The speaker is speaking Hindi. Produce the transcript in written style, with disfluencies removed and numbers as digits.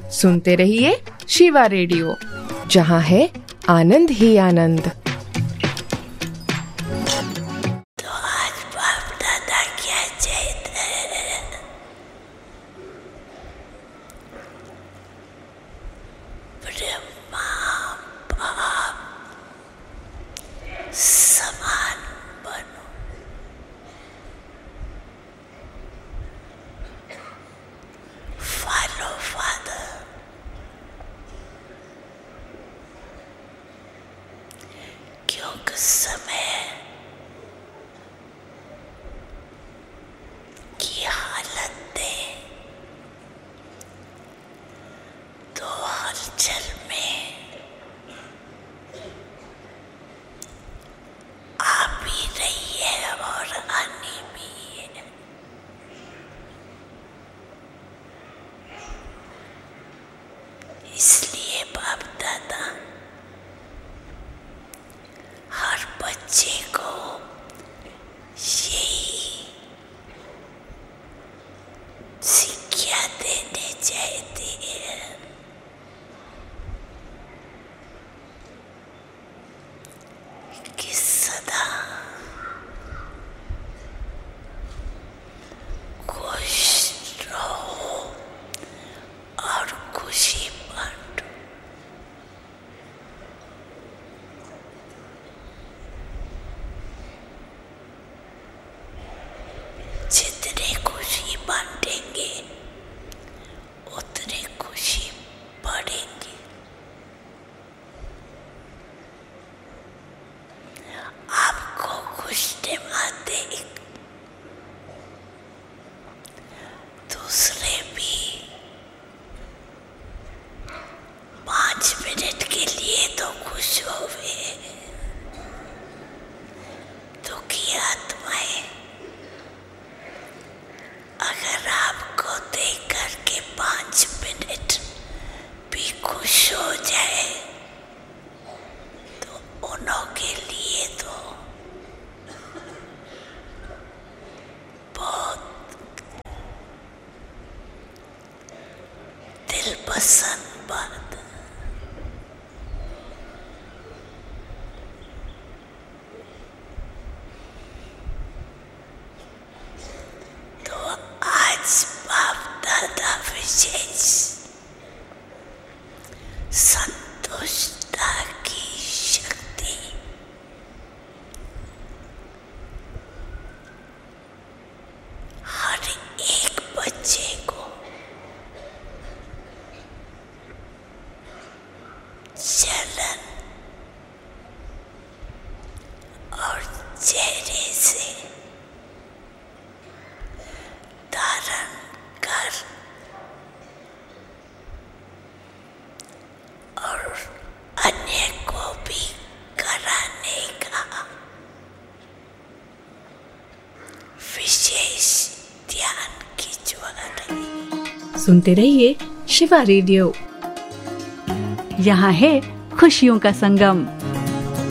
सुनते रहिए शिवा रेडियो, जहाँ है आनंद ही आनंद। तो आज बाप दादा क्या चाहते हैं? ब्रह्मा बाप समान बनो। Follow Father. क्योंकि समय की हालत दें तो हलचल में आ भी रही है और आनी भी है। इसलिए बाप दादा हर बच्चे को यही शिक्षा देने चाहते हैं कि सदा खुश रहो और खुशी बांटो। जितने खुशी बांटेंगे उतने खुशी बढ़ेंगे। आपको खुश दिमाग देख दूसरे भी 5 मिनट के लिए तो खुश होवे। दुखी आत्माएं अगर आपको देख करके 5 मिनट भी खुश हो जाए तो उन्हों के लिए तो बहुत दिल पसंद बात। तो आज बाप दादा विशेष संतुष्टता की शक्ति हर एक बच्चे को चलन और चेहरे से धारण कर और अन्य को भी कराने का विशेष ध्यान खिंचवा रही। सुनते रहिए शिवा रेडियो, यहाँ है खुशियों का संगम।